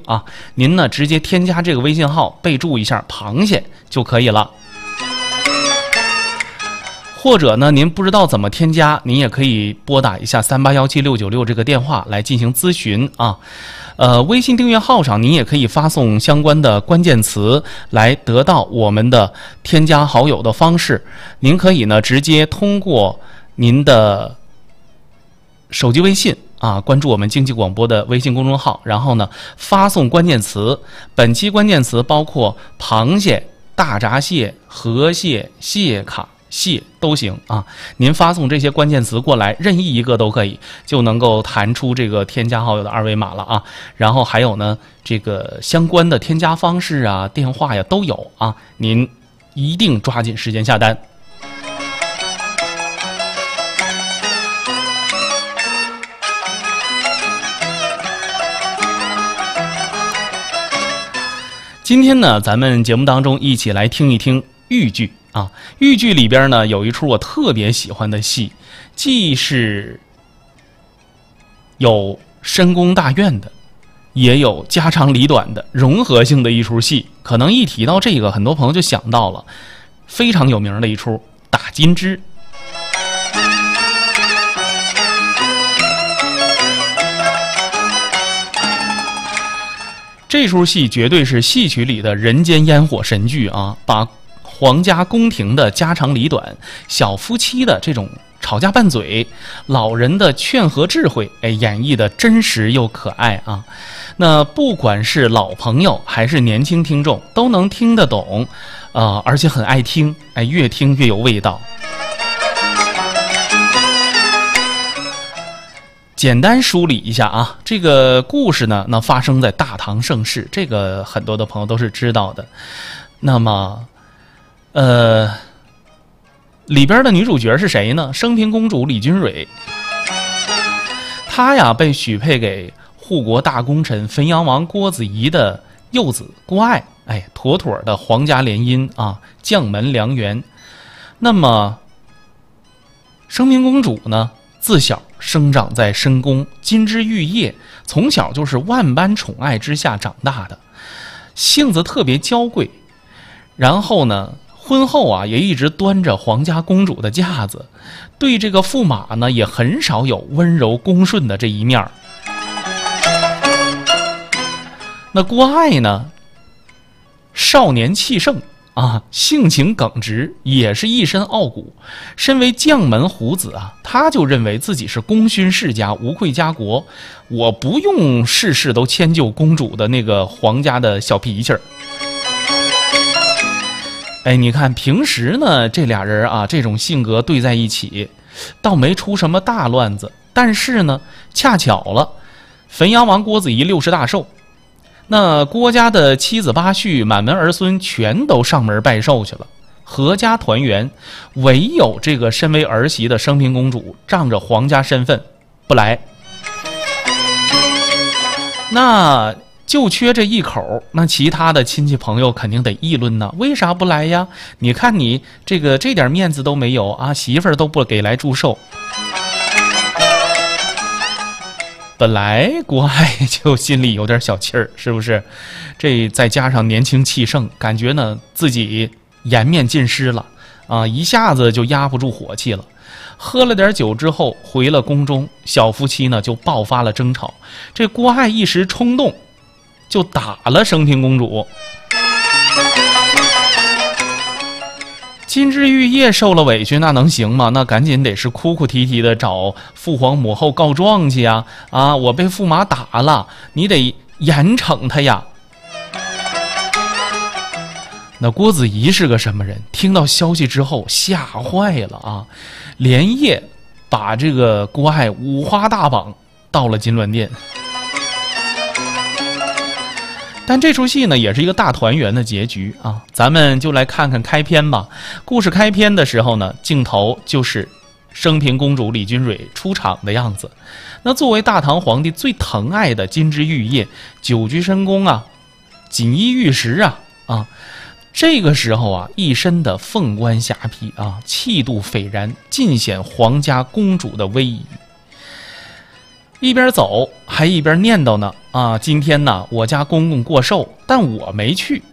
啊，您呢直接添加这个微信号，备注一下螃蟹就可以了。或者呢，您不知道怎么添加，您也可以拨打一下38176696这个电话来进行咨询啊。微信订阅号上您也可以发送相关的关键词来得到我们的添加好友的方式。您可以呢直接通过您的手机微信啊，关注我们经济广播的微信公众号，然后呢发送关键词。本期关键词包括螃蟹、大闸蟹、河蟹、蟹卡、蟹都行啊，您发送这些关键词过来，任意一个都可以，就能够弹出这个添加好友的二维码了啊。然后还有呢，这个相关的添加方式啊、电话呀都有啊，您一定抓紧时间下单。今天呢，咱们节目当中一起来听一听豫剧啊。豫剧里边呢有一出我特别喜欢的戏，既是有深宫大院的，也有家长里短的融合性的一出戏。可能一提到这个，很多朋友就想到了非常有名的一出打金枝。这出戏绝对是戏曲里的人间烟火神剧啊，把皇家宫廷的家长里短、小夫妻的这种吵架拌嘴、老人的劝和智慧，演绎的真实又可爱啊。那不管是老朋友还是年轻听众都能听得懂，而且很爱听，越听越有味道。简单梳理一下啊，这个故事呢，那发生在大唐盛世，这个很多的朋友都是知道的。那么，里边的女主角是谁呢？升平公主李君蕊，她呀被许配给护国大功臣汾阳王郭子仪的幼子郭爱，妥妥的皇家联姻啊，将门良缘。那么，升平公主呢？自小生长在深宫金枝玉叶，从小就是万般宠爱之下长大的，性子特别娇贵。然后呢，婚后啊也一直端着皇家公主的架子，对这个驸马呢也很少有温柔恭顺的这一面。那郭爱呢，少年气盛啊，性情耿直，也是一身傲骨。身为将门虎子啊，他就认为自己是功勋世家，无愧家国，我不用事事都迁就公主的那个皇家的小脾气儿。你看平时呢，这俩人啊，这种性格对在一起，倒没出什么大乱子。但是呢，恰巧了，汾阳王郭子仪60大寿。那郭家的七子八婿、满门儿孙全都上门拜寿去了，阖家团圆，唯有这个身为儿媳的升平公主仗着皇家身份不来。那就缺这一口，那其他的亲戚朋友肯定得议论呢，为啥不来呀？你看你这点面子都没有啊，媳妇儿都不给来祝寿。本来郭爱就心里有点小气儿，是不是？这再加上年轻气盛，感觉呢自己颜面尽失了啊，一下子就压不住火气了。喝了点酒之后，回了宫中，小夫妻呢就爆发了争吵。这郭爱一时冲动，就打了升平公主。金枝玉叶受了委屈，那能行吗？那赶紧得是哭哭啼啼的找父皇母后告状去呀！啊，我被驸马打了，你得严惩他呀！那郭子仪是个什么人？听到消息之后吓坏了啊，连夜把这个郭爱五花大绑到了金銮殿。但这出戏呢，也是一个大团圆的结局啊！咱们就来看看开篇吧。故事开篇的时候呢，镜头就是升平公主李君蕊出场的样子。那作为大唐皇帝最疼爱的金枝玉叶，久居深宫啊，锦衣玉食啊，这个时候啊，一身的凤冠霞帔啊，气度斐然，尽显皇家公主的威仪。 一边走还一边念叨呢啊，今天呢我家公公过寿，但我没去